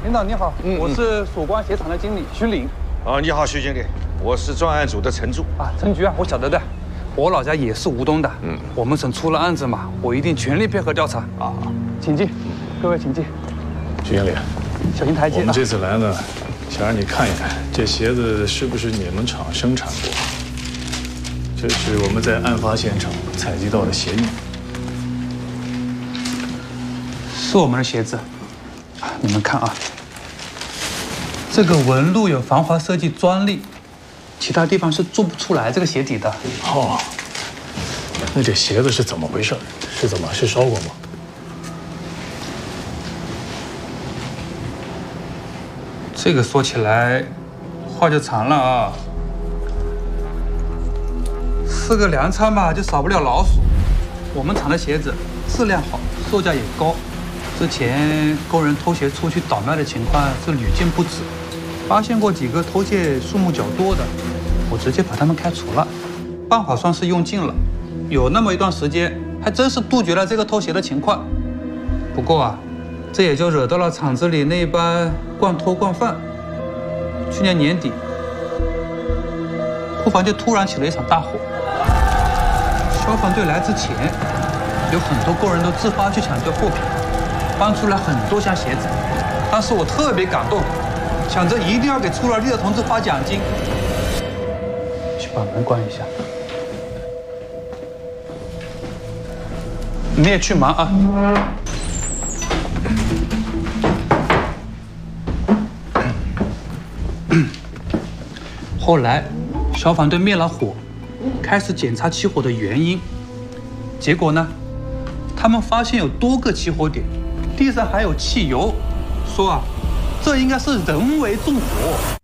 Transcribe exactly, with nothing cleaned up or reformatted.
领导你好， 嗯我是曙光鞋厂的经理徐岭。 啊，你好，徐经理，我是专案组的陈柱。 啊，陈局啊，我晓得的，我老家也是吴东的。嗯，我们省出了案子嘛，我一定全力配合调查。啊，请进，各位请进。 徐经理， 小心台阶。 我们这次来呢，想让你看一看这鞋子是不是你们厂生产过。这是我们在案发现场采集到的鞋印。 是我们的鞋子，你们看啊，这个纹路有防滑设计专利，其他地方是做不出来这个鞋底的。 哦，那这鞋子是怎么回事？是怎么是烧过吗？ 这个说起来话就长了啊，四个量参吧，就少不了老鼠。我们厂的鞋子质量好，售价也高。 之前工人偷鞋出去倒卖的情况是屡见不止，发现过几个偷窃数目较多的，我直接把他们开除了，办法算是用尽了。有那么一段时间，还真是杜绝了这个偷鞋的情况。不过啊，这也就惹到了厂子里那帮惯偷惯犯。去年年底，库房就突然起了一场大火，消防队来之前，有很多工人都自发去抢救货品。 搬出来很多箱鞋子，当时我特别感动，想着一定要给出了力的同志发奖金。去把门关一下，你也去忙啊。后来，消防队灭了火，开始检查起火的原因，结果呢，他们发现有多个起火点。 地上还有汽油，说啊，这应该是人为纵火。